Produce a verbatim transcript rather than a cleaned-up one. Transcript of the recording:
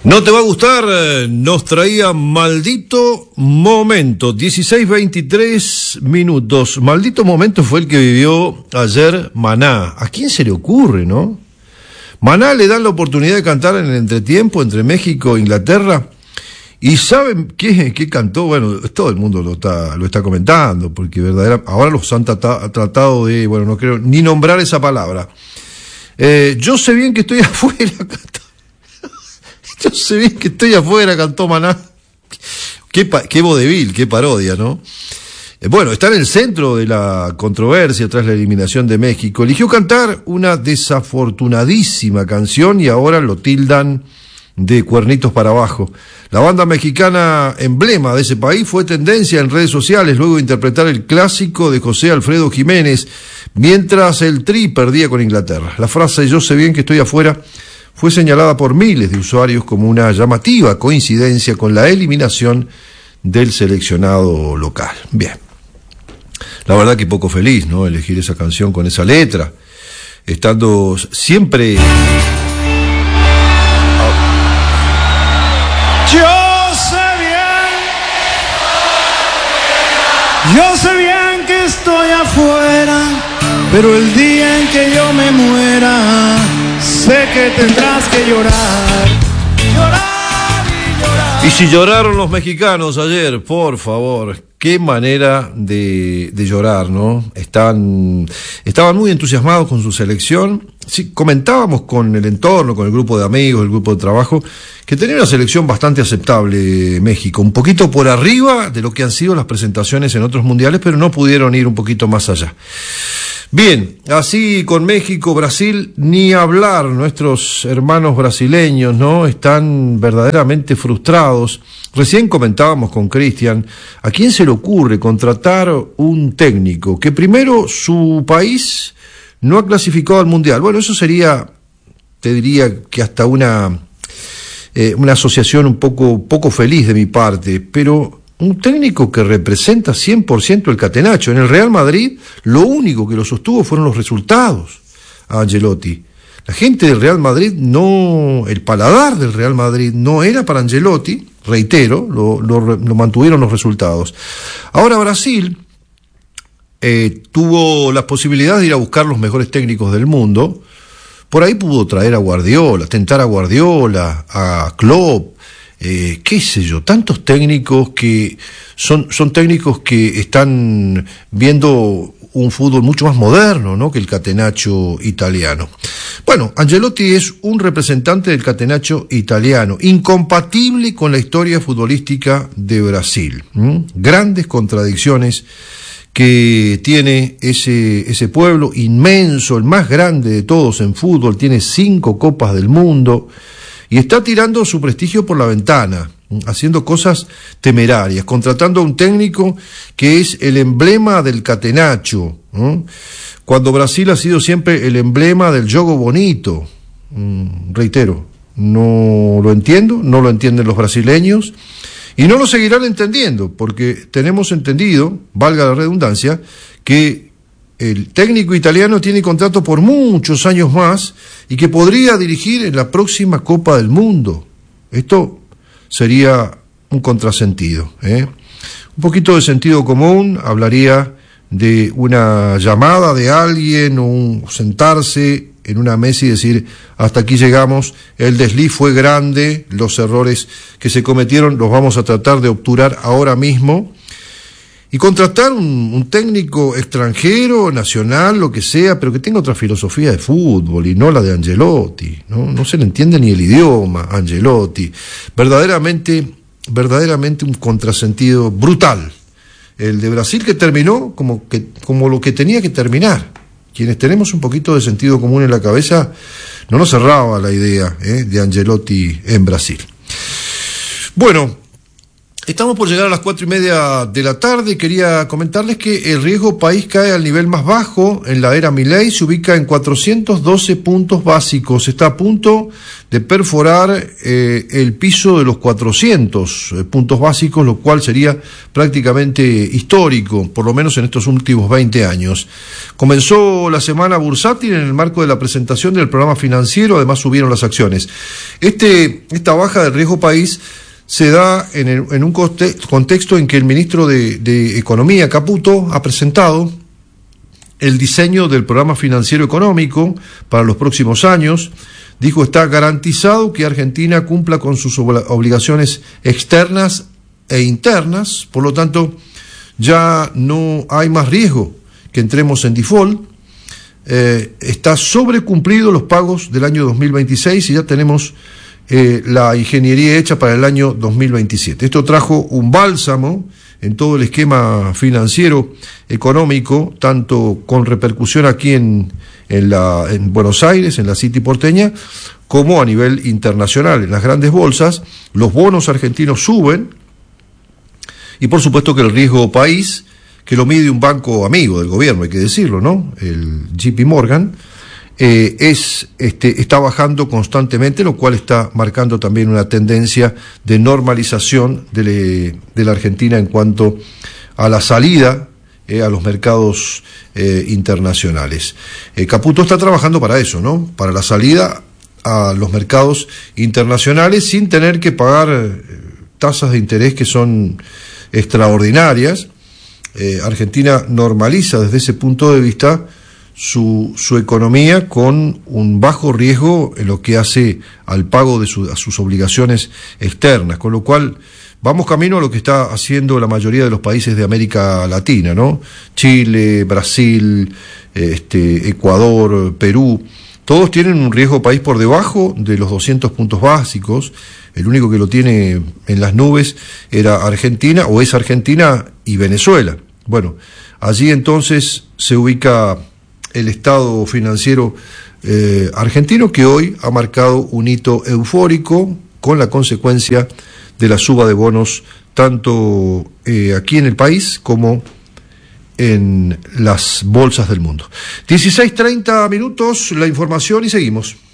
No te va a gustar, nos traía Maldito Momento, dieciséis veintitrés minutos. Maldito Momento fue el que vivió ayer Maná. ¿A quién se le ocurre, no? Maná le dan la oportunidad de cantar en el entretiempo entre México e Inglaterra. ¿Y saben qué, qué cantó? Bueno, todo el mundo lo está, lo está comentando, porque verdaderamente ahora los han tratado, tratado de, bueno, no creo ni nombrar esa palabra. Eh, yo sé bien que estoy afuera, cantó. Yo sé bien que estoy afuera, cantó Maná. Qué, pa, qué vodevil, qué parodia, ¿no? Eh, bueno, está en el centro de la controversia tras la eliminación de México. Eligió cantar una desafortunadísima canción y ahora lo tildan de cuernitos para abajo. La banda mexicana emblema de ese país fue tendencia en redes sociales luego de interpretar el clásico de José Alfredo Jiménez mientras el Tri perdía con Inglaterra. La frase "yo sé bien que estoy afuera" fue señalada por miles de usuarios como una llamativa coincidencia con la eliminación del seleccionado local. Bien. La verdad que poco feliz, ¿no? Elegir esa canción con esa letra, estando siempre... Yo sé bien, yo sé bien que estoy afuera, pero el día en que yo me muera, sé que tendrás que llorar, llorar y llorar. Y si lloraron los mexicanos ayer, por favor, qué manera de, de llorar, ¿no? Están, estaban muy entusiasmados con su selección. Sí, comentábamos con el entorno, con el grupo de amigos, el grupo de trabajo, que tenía una selección bastante aceptable México, un poquito por arriba de lo que han sido las presentaciones en otros mundiales, pero no pudieron ir un poquito más allá. Bien, así con México, Brasil, ni hablar. Nuestros hermanos brasileños, ¿no? Están verdaderamente frustrados. Recién comentábamos con Cristian, ¿a quién se le ocurre contratar un técnico que primero su país no ha clasificado al Mundial? Bueno, eso sería, te diría que hasta una, eh, una asociación un poco, poco feliz de mi parte, pero un técnico que representa cien por ciento el catenacho. En el Real Madrid, lo único que lo sostuvo fueron los resultados a Ancelotti. La gente del Real Madrid no, el paladar del Real Madrid no era para Ancelotti, reitero, lo, lo, lo mantuvieron los resultados. Ahora Brasil eh, tuvo la posibilidad de ir a buscar los mejores técnicos del mundo. Por ahí pudo traer a Guardiola, tentar a Guardiola, a Klopp, Eh, qué sé yo, tantos técnicos que son, son técnicos que están viendo un fútbol mucho más moderno, ¿no?, que el catenaccio italiano. Bueno, Ancelotti es un representante del catenaccio italiano, incompatible con la historia futbolística de Brasil. ¿Mm? Grandes contradicciones que tiene ese, ese pueblo inmenso, el más grande de todos en fútbol, tiene cinco copas del mundo, y está tirando su prestigio por la ventana, haciendo cosas temerarias, contratando a un técnico que es el emblema del catenaccio, ¿eh? Cuando Brasil ha sido siempre el emblema del jogo bonito. Mm, reitero, no lo entiendo, no lo entienden los brasileños, y no lo seguirán entendiendo, porque tenemos entendido, valga la redundancia, que el técnico italiano tiene contrato por muchos años más y que podría dirigir en la próxima Copa del Mundo. Esto sería un contrasentido, ¿eh? Un poquito de sentido común hablaría de una llamada de alguien, o un sentarse en una mesa y decir: hasta aquí llegamos, el desliz fue grande, los errores que se cometieron los vamos a tratar de obturar ahora mismo. Y contratar un, un técnico extranjero, nacional, lo que sea, pero que tenga otra filosofía de fútbol y no la de Ancelotti, ¿no? No se le entiende ni el idioma, Ancelotti. Verdaderamente, verdaderamente un contrasentido brutal. El de Brasil, que terminó como, que, como lo que tenía que terminar. Quienes tenemos un poquito de sentido común en la cabeza, no nos cerraba la idea, ¿eh?, de Ancelotti en Brasil. Bueno, Estamos por llegar a las cuatro y media de la tarde. Quería comentarles que el riesgo país cae al nivel más bajo en la era Milei, se ubica en cuatrocientos doce puntos básicos. Está a punto de perforar eh, el piso de los cuatrocientos puntos básicos, lo cual sería prácticamente histórico, por lo menos en estos últimos veinte años. Comenzó la semana bursátil en el marco de la presentación del programa financiero, además subieron las acciones. Este, esta baja del riesgo país se da en, el, en un contexto en que el ministro de, de Economía, Caputo, ha presentado el diseño del programa financiero económico para los próximos años. Dijo, está garantizado que Argentina cumpla con sus obligaciones externas e internas, por lo tanto, ya no hay más riesgo que entremos en default. Eh, está sobrecumplido los pagos del año dos mil veintiséis y ya tenemos Eh, la ingeniería hecha para el año dos mil veintisiete. Esto trajo un bálsamo en todo el esquema financiero económico, tanto con repercusión aquí en, en, la, en Buenos Aires, en la City porteña, como a nivel internacional. En las grandes bolsas, los bonos argentinos suben y por supuesto que el riesgo país, que lo mide un banco amigo del gobierno, hay que decirlo, ¿no? El J P Morgan, Eh, es, este, está bajando constantemente, lo cual está marcando también una tendencia de normalización de, le, de la Argentina en cuanto a la salida eh, a los mercados eh, internacionales. Eh, Caputo está trabajando para eso, ¿no? Para la salida a los mercados internacionales sin tener que pagar eh, tasas de interés que son extraordinarias. Eh, Argentina normaliza desde ese punto de vista Su, su economía con un bajo riesgo en lo que hace al pago de su, a sus obligaciones externas, con lo cual vamos camino a lo que está haciendo la mayoría de los países de América Latina, ¿no? Chile, Brasil, este, Ecuador, Perú, todos tienen un riesgo país por debajo de los doscientos puntos básicos. El único que lo tiene en las nubes era Argentina, o es Argentina y Venezuela. Bueno, allí entonces se ubica el estado financiero eh, argentino, que hoy ha marcado un hito eufórico con la consecuencia de la suba de bonos tanto eh, aquí en el país como en las bolsas del mundo. dieciséis treinta minutos, la información y seguimos.